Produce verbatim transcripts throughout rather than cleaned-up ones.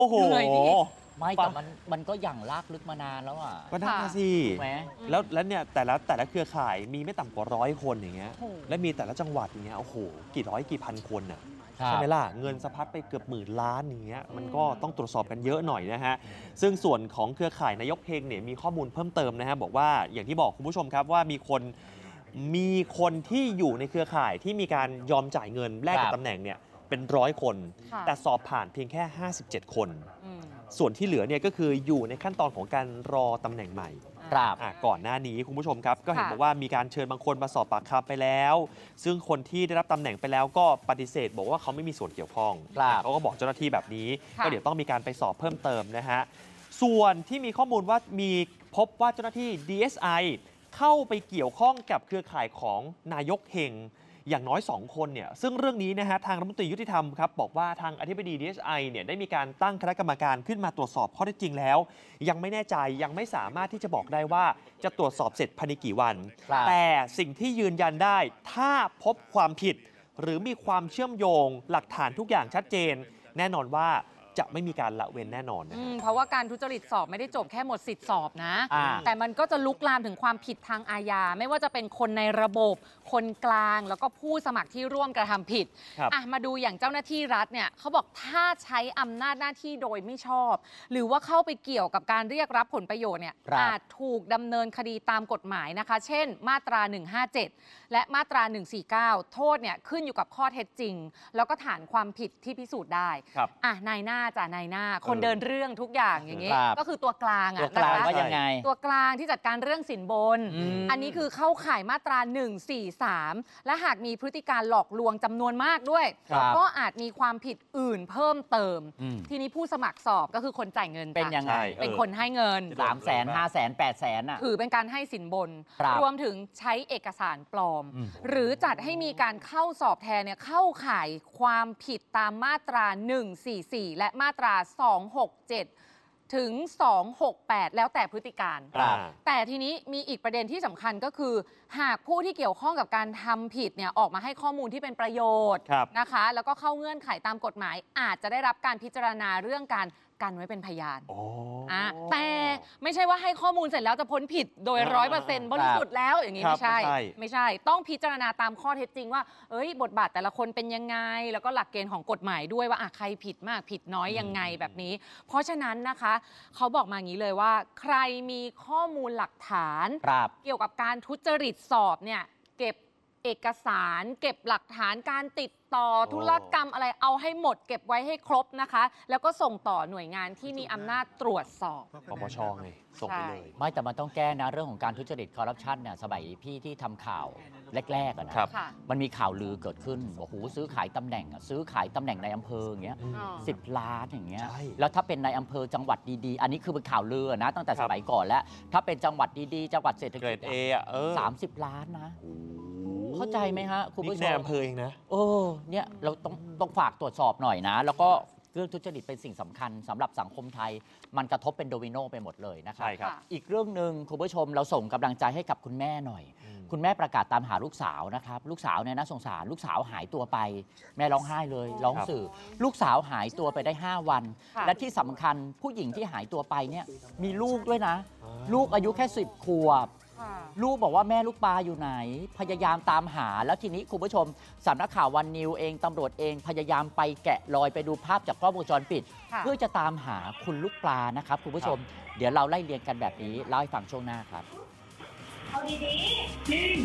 โอ้โหไม่แต่มันมันก็อย่างลากลึกมานานแล้วอ่ะก็น่าสิแล้วแล้วเนี่ยแต่ละแต่ละเครือข่ายมีไม่ต่ำกว่าร้อยคนอย่างเงี้ยและมีแต่ละจังหวัดอย่างเงี้ยโอ้โหกี่ร้อยกี่พันคนอ่ะใช่ไหมล่ะเงินสะพัดไปเกือบหมื่นล้านอย่างเงี้ยมันก็ต้องตรวจสอบกันเยอะหน่อยนะฮะซึ่งส่วนของเครือข่ายนายกเฮงเนี่ยมีข้อมูลเพิ่มเติมนะฮะบอกว่าอย่างที่บอกคุณผู้ชมครับว่ามีคนมีคนที่อยู่ในเครือข่ายที่มีการยอมจ่ายเงินแลกกับตำแหน่งเนี่ยเป็นร้อยคนแต่สอบผ่านเพียงแค่ห้าสิบเจ็ดคนส่วนที่เหลือเนี่ยก็คืออยู่ในขั้นตอนของการรอตำแหน่งใหม่ครับก่อนหน้านี้คุณผู้ชมครับก็เห็นบอกว่ามีการเชิญบางคนมาสอบปากคำไปแล้วซึ่งคนที่ได้รับตำแหน่งไปแล้วก็ปฏิเสธบอกว่าเขาไม่มีส่วนเกี่ยวข้องเขาก็บอกเจ้าหน้าที่แบบนี้ก็เดี๋ยวต้องมีการไปสอบเพิ่มเติมนะฮะส่วนที่มีข้อมูลว่ามีพบว่าเจ้าหน้าที่ ดี เอส ไอ เข้าไปเกี่ยวข้องกับเครือข่ายของนายกเฮงอย่างน้อยสองคนเนี่ยซึ่งเรื่องนี้นะฮะทางรัฐมนตรียุติธรรมครับบอกว่าทางอธิบดี ดี เอส ไอ เนี่ยได้มีการตั้งคณะกรรมการขึ้นมาตรวจสอบข้อเท็จจริงแล้วยังไม่แน่ใจยังไม่สามารถที่จะบอกได้ว่าจะตรวจสอบเสร็จภายในกี่วันแต่สิ่งที่ยืนยันได้ถ้าพบความผิดหรือมีความเชื่อมโยงหลักฐานทุกอย่างชัดเจนแน่นอนว่าจะไม่มีการละเว้นแน่นอนนะเพราะว่าการทุจริตสอบไม่ได้จบแค่หมดสิทธิสอบนะแต่มันก็จะลุกลามถึงความผิดทางอาญาไม่ว่าจะเป็นคนในระบบคนกลางแล้วก็ผู้สมัครที่ร่วมกระทำผิดอ่ะมาดูอย่างเจ้าหน้าที่รัฐเนี่ยเขาบอกถ้าใช้อำนาจหน้าที่โดยไม่ชอบหรือว่าเข้าไปเกี่ยวกับการเรียกรับผลประโยชน์เนี่ยอาจถูกดำเนินคดีตามกฎหมายนะคะเช่นมาตราหนึ่งห้าเจ็ดและมาตราหนึ่งสี่เก้าโทษเนี่ยขึ้นอยู่กับข้อเท็จจริงแล้วก็ฐานความผิดที่พิสูจน์ได้อ่ะนายหน้าจ่านายหน้าคนเดินเรื่องทุกอย่างอย่างนี้ก็คือตัวกลางอ่ะตัวกลางว่ายังไงตัวกลางที่จัดการเรื่องสินบนอันนี้คือเข้าข่ายมาตราหนึ่งสี่สามและหากมีพฤติการหลอกลวงจำนวนมากด้วยก็อาจมีความผิดอื่นเพิ่มเติมทีนี้ผู้สมัครสอบก็คือคนจ่ายเงินเป็นยังไงเป็นคนให้เงินสามแสนห้าแสนแปดแสนอ่ะถือเป็นการให้สินบนรวมถึงใช้เอกสารปลอมหรือจัดให้มีการเข้าสอบแทนเนี่ยเข้าข่ายความผิดตามมาตราหนึ่งสี่สี่และมาตราสองหกเจ็ดถึงสองหกแปดแล้วแต่พฤติการแต่ทีนี้มีอีกประเด็นที่สำคัญก็คือหากผู้ที่เกี่ยวข้องกับการทำผิดเนี่ยออกมาให้ข้อมูลที่เป็นประโยชน์นะคะแล้วก็เข้าเงื่อนไขตามกฎหมายอาจจะได้รับการพิจารณาเรื่องการกันไว้เป็นพยานอ่ะแต่ไม่ใช่ว่าให้ข้อมูลเสร็จแล้วจะพ้นผิดโดยร้อยเปอร์เซ็นต์บริสุทธิ์แล้วอย่างนี้ไม่ใช่ไม่ใช่ต้องพิจารณาตามข้อเท็จจริงว่าเอ้ยบทบาทแต่ละคนเป็นยังไงแล้วก็หลักเกณฑ์ของกฎหมายด้วยว่าอ่ะใครผิดมากผิดน้อยยังไงแบบนี้เพราะฉะนั้นนะคะเขาบอกมาอย่างนี้เลยว่าใครมีข้อมูลหลักฐานเกี่ยวกับการทุจริตสอบเนี่ยเก็บเอกสารเก็บหลักฐานการติดต่อธุรกรรมอะไรเอาให้หมดเก็บไว้ให้ครบนะคะแล้วก็ส่งต่อหน่วยงานที่มีอำนาจตรวจสอบปปชไงส่งไปเลยไม่แต่มันต้องแก้นะเรื่องของการทุจริตคอร์รัปชันเนี่ยสมัยพี่ที่ทำข่าวแรกๆนะมันมีข่าวลือเกิดขึ้นโอ้โหซื้อขายตำแหน่งซื้อขายตำแหน่งในอำเภออย่างเงี้ยสิบล้านอย่างเงี้ยแล้วถ้าเป็นในอำเภอจังหวัดดีๆอันนี้คือเป็นข่าวลือนะตั้งแต่สมัยก่อนแล้วถ้าเป็นจังหวัดดีๆจังหวัดเศรษฐกิจเอสามสิบล้านนะเข้าใจไหมฮะคุณผู้ชมในอำเภอเองนะเออเนี่ยเราต้องต้องฝากตรวจสอบหน่อยนะแล้วก็เรื่องทุจริตเป็นสิ่งสำคัญสำหรับสังคมไทยมันกระทบเป็นโดมิโนไปหมดเลยนะครับใช่ครับอีกเรื่องหนึ่งคุณผู้ชมเราส่งกำลังใจให้กับคุณแม่หน่อยคุณแม่ประกาศตามหาลูกสาวนะครับลูกสาวเนี่ยน่าสงสารลูกสาวหายตัวไปแม่ร้องไห้เลยร้องสื่อลูกสาวหายตัวไปได้ห้าวันและที่สำคัญผู้หญิงที่หายตัวไปเนี่ยมีลูกด้วยนะลูกอายุแค่สิบขวบลูกบอกว่าแม่ลูกปลาอยู่ไหนพยายามตามหาแล้วทีนี้คุณผู้ชมสำนักข่าววันนิวเองตำรวจเองพยายามไปแกะรอยไปดูภาพจากกล้องวงจรปิดเพื่อจะตามหาคุณลูกปลานะครับคุณผู้ชมเดี๋ยวเราไล่เรียงกันแบบนี้เล่าให้ฟังช่วงหน้าครับเอาดีๆจริง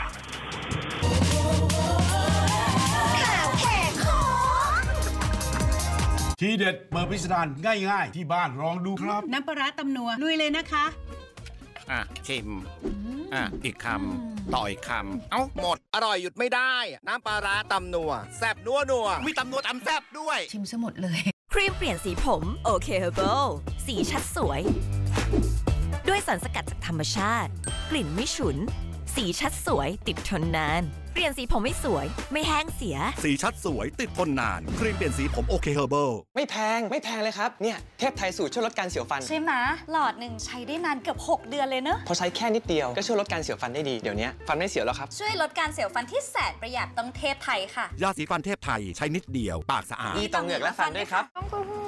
ข่าวแหกของทีเด็ดเปิดพิสดารง่ายๆที่บ้านลองดูครับน้ำปลาร้าตำนัวลุยเลยนะคะอ่ะชิมอ่ะอีกคำต่ออีกคำเอ้าหมดอร่อยหยุดไม่ได้น้ำปลาร้าตำนัวแซ่บนัวนัวมีตำนัวตำแซ่บด้วยชิมซะหมดเลยครีมเปลี่ยนสีผมโอเคเฮอร์เบิลสีชัดสวยด้วยสารสกัดจากธรรมชาติกลิ่นไม่ฉุนสีชัดสวยติดทนนานเปลี่ยนสีผมไม่สวยไม่แห้งเสียสีชัดสวยติดทนนานครีมเปลี่ยนสีผมโอเคเฮอร์เบิลไม่แพงไม่แพงเลยครับเนี่ยเทพไทยสูตรช่วยลดการเสียวฟันใช่ไหมหลอดหนึ่งใช้ได้นานเกือบหกเดือนเลยเนอะพอใช้แค่นิดเดียวก็ช่วยลดการเสียวฟันได้ดีเดี๋ยวนี้ฟันไม่เสียวแล้วครับช่วยลดการเสียวฟันที่แสนประหยัดต้องเทพไทยค่ะยาสีฟันเทพไทยใช้นิดเดียวปากสะอาดดีต่อเหงือกและฟันด้วยครับ